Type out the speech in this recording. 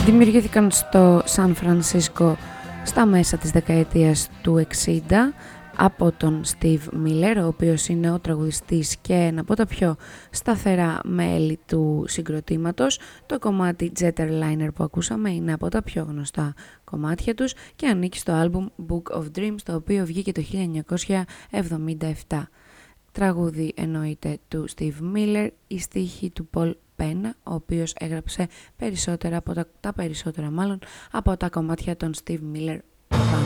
Δημιουργήθηκαν στο Σαν Φρανσίσκο στα μέσα της δεκαετίας του 60 από τον Steve Miller, ο οποίος είναι ο τραγουδιστής και ένα από τα πιο σταθερά μέλη του συγκροτήματος. Το κομμάτι Jetterliner που ακούσαμε είναι από τα πιο γνωστά κομμάτια τους και ανήκει στο άλμπουμ Book of Dreams, το οποίο βγήκε το 1977. Τραγούδι εννοείται του Steve Miller, η στίχη του Paul Penna, ο οποίος έγραψε περισσότερα από τα περισσότερα από τα κομμάτια των Steve Miller Band.